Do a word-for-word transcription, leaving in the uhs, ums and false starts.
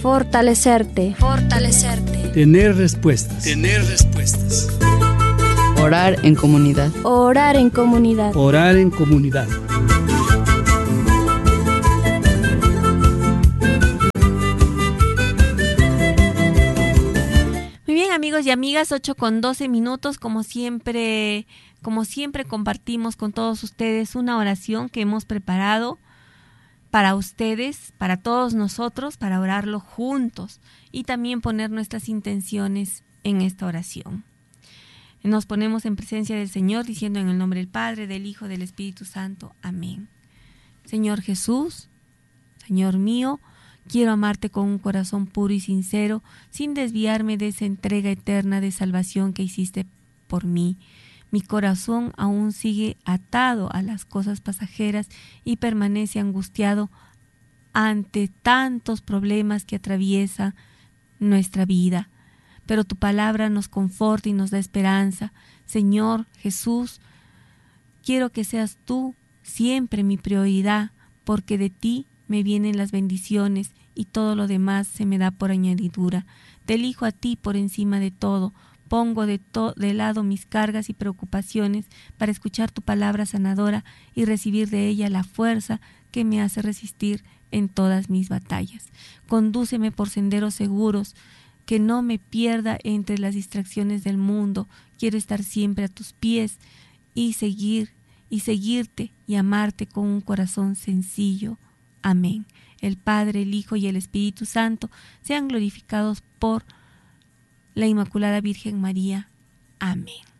Fortalecerte. Fortalecerte. Tener respuestas. Tener respuestas. Orar en comunidad. Orar en comunidad. Orar en comunidad. Muy bien, amigos y amigas, ocho con doce minutos, como siempre, como siempre compartimos con todos ustedes una oración que hemos preparado para ustedes, para todos nosotros, para orarlo juntos y también poner nuestras intenciones en esta oración. Nos ponemos en presencia del Señor diciendo en el nombre del Padre, del Hijo, del Espíritu Santo. Amén. Señor Jesús, Señor mío, quiero amarte con un corazón puro y sincero, sin desviarme de esa entrega eterna de salvación que hiciste por mí. Mi corazón aún sigue atado a las cosas pasajeras y permanece angustiado ante tantos problemas que atraviesa nuestra vida. Pero tu palabra nos conforta y nos da esperanza. Señor Jesús, quiero que seas tú siempre mi prioridad, porque de ti me vienen las bendiciones y todo lo demás se me da por añadidura. Te elijo a ti por encima de todo. Pongo de, to- de lado mis cargas y preocupaciones para escuchar tu palabra sanadora y recibir de ella la fuerza que me hace resistir en todas mis batallas. Condúceme por senderos seguros, que no me pierda entre las distracciones del mundo. Quiero estar siempre a tus pies y seguir y seguirte y amarte con un corazón sencillo. Amén. El Padre, el Hijo y el Espíritu Santo sean glorificados por la Inmaculada Virgen María. Amén.